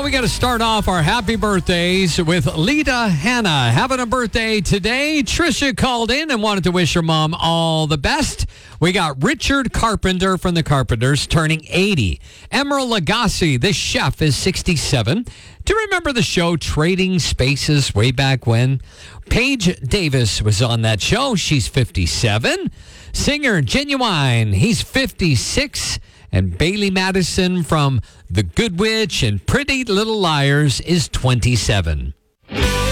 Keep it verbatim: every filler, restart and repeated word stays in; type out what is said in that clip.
we got to start off our happy birthdays with Lita Hanna having a birthday today. Trisha called in and wanted to wish her mom all the best. We got Richard Carpenter from the Carpenters turning eighty. Emerald Lagasse, the chef, is sixty-seven. Do you remember the show Trading Spaces way back when? Paige Davis was on that show. She's fifty-seven. Singer Genuine, he's fifty-six. And Bailey Madison from The Good Witch and Pretty Little Liars is twenty-seven.